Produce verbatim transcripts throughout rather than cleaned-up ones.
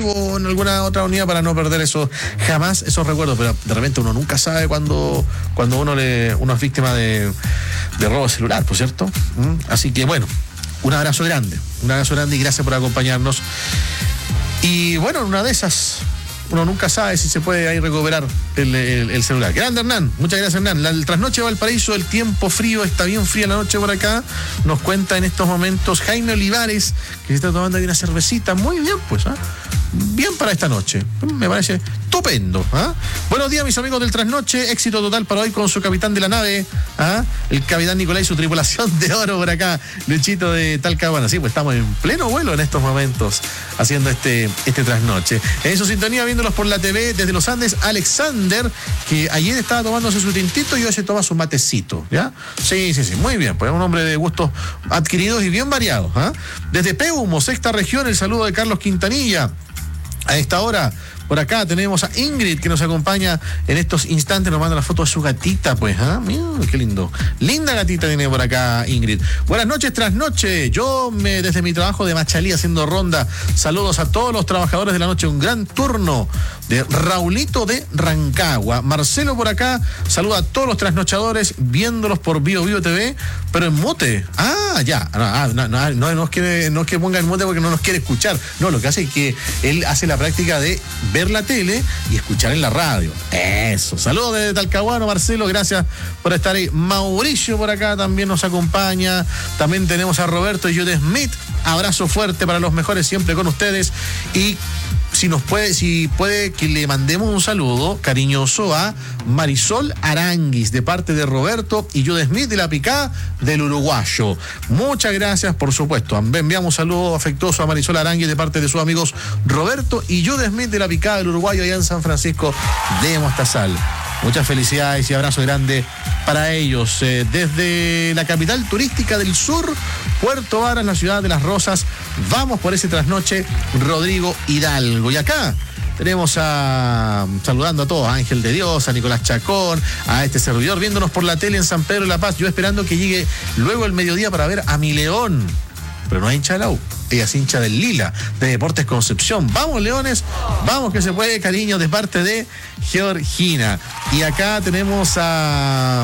o en alguna otra unidad para no perder eso, jamás esos recuerdos, pero de repente uno nunca sabe cuando, cuando uno le, uno es víctima de, de robo celular, ¿por cierto? ¿Mm? Así que bueno, un abrazo grande, un abrazo grande y gracias por acompañarnos. Y bueno, en una de esas, uno nunca sabe si se puede ahí recuperar el, el, el celular. Grande Hernán, muchas gracias Hernán. La, el trasnoche de Valparaíso, el tiempo frío, está bien fría la noche por acá. Nos cuenta en estos momentos Jaime Olivares, que se está tomando ahí una cervecita. Muy bien, pues, ¿ah? ¿eh? Bien para esta noche, me parece estupendo. ¿eh? Buenos días mis amigos del Trasnoche, éxito total para hoy con su capitán de la nave, ¿eh? el capitán Nicolás y su tripulación de oro por acá, Luchito de Talcahuano. Sí, pues estamos en pleno vuelo en estos momentos haciendo este, este Trasnoche. En su sintonía viéndolos por la T V desde los Andes, Alexander, que ayer estaba tomándose su tintito y hoy se toma su matecito, ¿ya? Sí, sí, sí, muy bien, pues es un hombre de gustos adquiridos y bien variados. ¿eh? Desde Peumo, sexta región, el saludo de Carlos Quintanilla. A esta hora, por acá tenemos a Ingrid que nos acompaña en estos instantes, nos manda la foto de su gatita, pues, ¿ah? ¿eh? Mira, qué lindo. Linda gatita tiene por acá Ingrid. Buenas noches, Trasnoche. Yo me, desde mi trabajo de Machalí haciendo ronda, saludos a todos los trabajadores de la noche. Un gran turno de Raulito de Rancagua. Marcelo por acá, saluda a todos los trasnochadores viéndolos por Bio Bio T V, pero en mute. Ah, ya. No, no, no, no, no, es que, no es que ponga en mute porque no nos quiere escuchar. No, lo que hace es que él hace la práctica de ver la tele y escuchar en la radio. Eso. Saludos desde Talcahuano, Marcelo, gracias por estar ahí. Mauricio por acá también nos acompaña. También tenemos a Roberto y Jude Smith. Abrazo fuerte para los mejores siempre con ustedes. Y si nos puede, si puede que le mandemos un saludo cariñoso a Marisol Aranguis de parte de Roberto y Jude Smith de la Picá del Uruguayo. Muchas gracias, por supuesto. Enviamos un saludo afectuoso a Marisol Aranguis de parte de sus amigos Roberto y Jude Smith de la Picá del Uruguayo allá en San Francisco de Mostazal. Muchas felicidades y abrazo grande para ellos. Eh, desde la capital turística del sur, Puerto Varas, la ciudad de las Rosas, vamos por ese trasnoche, Rodrigo Hidalgo. Y acá tenemos a, saludando a todos, a Ángel de Dios, a Nicolás Chacón, a este servidor, viéndonos por la tele en San Pedro de la Paz. Yo esperando que llegue luego el mediodía para ver a mi León. Pero no es hincha de la U, ella es hincha del Lila, de Deportes Concepción. Vamos, Leones, vamos que se puede, cariño, de parte de Georgina. Y acá tenemos a...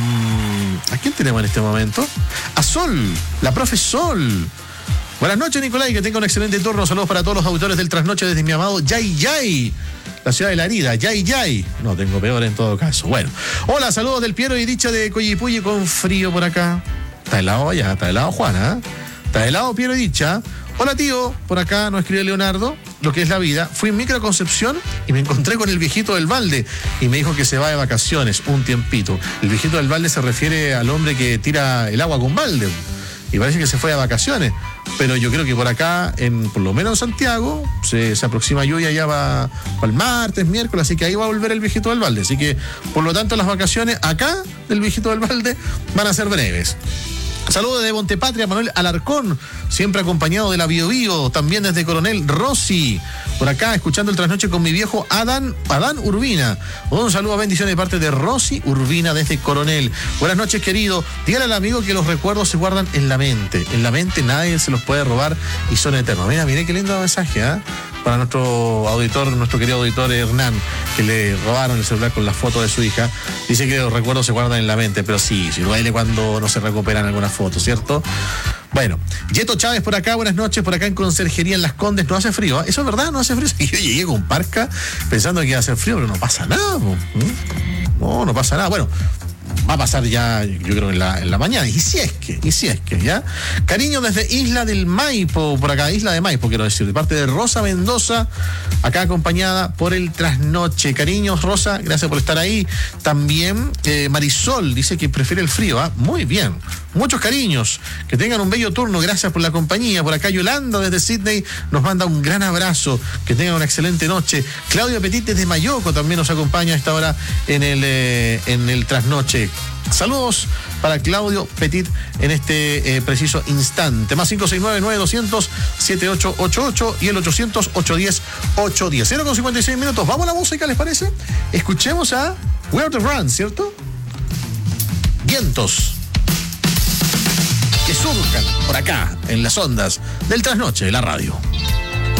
¿A quién tenemos en este momento? A Sol, la profe Sol. Buenas noches, Nicolás, y que tenga un excelente turno. Saludos para todos los auditores del Trasnoche desde mi amado Yay Yay, la ciudad de la herida. Yay Yay. No, tengo peor en todo caso. Bueno. Hola, saludos del Piero y dicha de Coyipulli con frío por acá. Está helado allá, está helado Juana, ¿eh? Está helado Piero y dicha. Hola tío, por acá nos escribe Leonardo, lo que es la vida. Fui en Micro Concepción y me encontré con el viejito del balde y me dijo que se va de vacaciones un tiempito. El viejito del balde se refiere al hombre que tira el agua con balde y parece que se fue de vacaciones. Pero yo creo que por acá, en por lo menos en Santiago, se, se aproxima lluvia ya va para el martes, miércoles, así que ahí va a volver el viejito del balde. Así que, por lo tanto, las vacaciones acá del viejito del balde van a ser breves. Saludos de Montepatria, Manuel Alarcón, siempre acompañado de la Bio Bio, también desde Coronel Rossi, por acá escuchando el Trasnoche con mi viejo Adán, Adán Urbina. Un saludo a bendiciones de parte de Rossi Urbina desde Coronel. Buenas noches, querido. Dígale al amigo que los recuerdos se guardan en la mente. En la mente nadie se los puede robar y son eternos. Mira, mire qué lindo mensaje, ¿eh? Para nuestro auditor, nuestro querido auditor Hernán, que le robaron el celular con la foto de su hija. Dice que los recuerdos se guardan en la mente, pero sí, sí duele cuando no se recuperan algunas fotos, ¿cierto? Bueno, Yeto Chávez por acá, buenas noches, por acá en Conserjería en Las Condes, no hace frío, ¿eh? Eso es verdad, no hace frío. Yo llegué con parca pensando que iba a hacer frío, pero no pasa nada, ¿no? No, no pasa nada. Bueno, va a pasar ya, yo creo, en la, en la mañana. Y si es que, y si es que, ¿ya? Cariño desde Isla del Maipo, por acá, Isla de Maipo, quiero decir, de parte de Rosa Mendoza, acá acompañada por el Trasnoche. Cariños, Rosa, gracias por estar ahí. También eh, Marisol dice que prefiere el frío, ¿ah? ¿eh? Muy bien. Muchos cariños, que tengan un bello turno, gracias por la compañía. Por acá Yolanda desde Sydney nos manda un gran abrazo, que tengan una excelente noche. Claudio Petit desde Mayoco también nos acompaña a esta hora en el, eh, en el Trasnoche. Saludos para Claudio Petit en este eh, preciso instante. Más cinco seis nueve, nueve doscientos, setenta y ocho ochenta y ocho y el ochocientos, ochocientos diez, ochocientos diez. cero con cincuenta y seis minutos. Vamos a la música, ¿les parece? Escuchemos a Where to Run, ¿cierto? Vientos que surcan por acá en las ondas del Trasnoche de la radio.